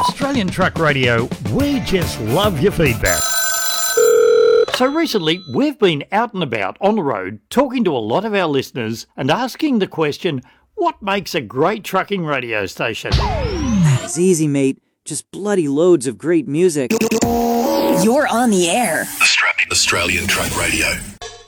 Australian Truck Radio, we just love your feedback. So recently, we've been out and about on the road talking to a lot of our listeners and asking the question, what makes a great trucking radio station? That is easy, mate. Just bloody loads of great music. You're on the air. Australian Truck Radio.